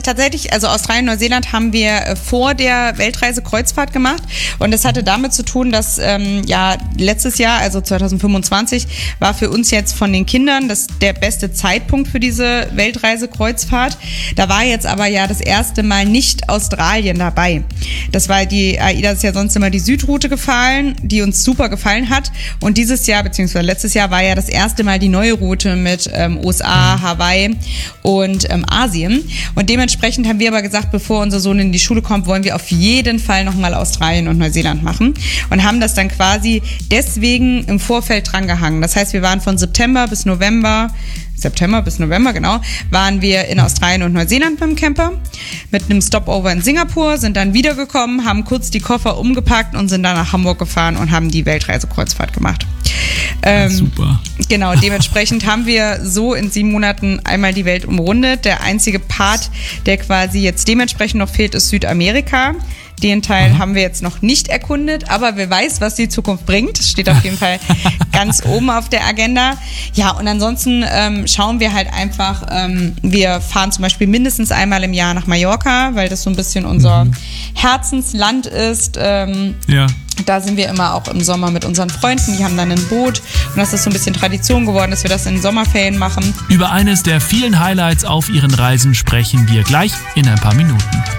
tatsächlich, also Australien, Neuseeland haben wir vor der Weltreise Kreuzfahrt gemacht und das hatte damit zu tun, dass letztes Jahr, also 2025, war für uns jetzt von den Kindern der beste Zeitpunkt für diese Weltreise Kreuzfahrt. Da war jetzt aber ja das erste Mal nicht Australien dabei. Das war die AIDA ist ja sonst immer die Südroute gefahren, die uns super gefallen hat und dieses Jahr, beziehungsweise letztes Jahr war ja das erste Mal die neue Route mit USA, Hawaii und Asien. Und dementsprechend haben wir aber gesagt, bevor unser Sohn in die Schule kommt, wollen wir auf jeden Fall nochmal Australien und Neuseeland machen und haben das dann quasi deswegen im Vorfeld drangehangen. Das heißt, wir waren von September bis November, genau, waren wir in Australien und Neuseeland mit dem Camper, mit einem Stopover in Singapur, sind dann wiedergekommen, haben kurz die Koffer umgepackt und sind dann nach Hamburg gefahren und haben die Weltreise-Kreuzfahrt gemacht. Super. Genau, dementsprechend haben wir so in 7 Monaten einmal die Welt umrundet. Der einzige Part, der quasi jetzt dementsprechend noch fehlt, ist Südamerika. Den Teil haben wir jetzt noch nicht erkundet, aber wer weiß, was die Zukunft bringt. Das steht auf jeden Fall ganz oben auf der Agenda. Ja, und ansonsten schauen wir halt einfach, wir fahren zum Beispiel mindestens einmal im Jahr nach Mallorca, weil das so ein bisschen unser Herzensland ist. Da sind wir immer auch im Sommer mit unseren Freunden, die haben dann ein Boot und das ist so ein bisschen Tradition geworden, dass wir das in Sommerferien machen. Über eines der vielen Highlights auf ihren Reisen sprechen wir gleich in ein paar Minuten.